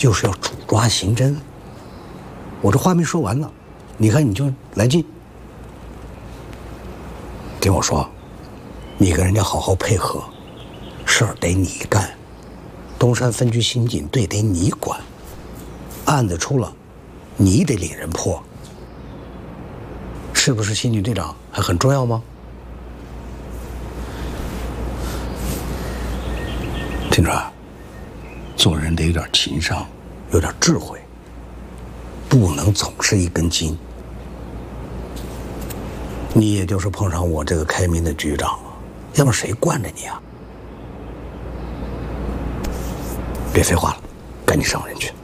就是要主抓刑侦。我这话没说完呢，你看你就来劲。听我说，你跟人家好好配合，事儿得你干，东山分局刑警队得你管，案子出了，你得领人破。是不是刑警队长还很重要吗？听着，做人得有点情商，有点智慧，不能总是一根筋。你也就是碰上我这个开明的局长了，要不谁惯着你啊？别废话了，赶紧上人去。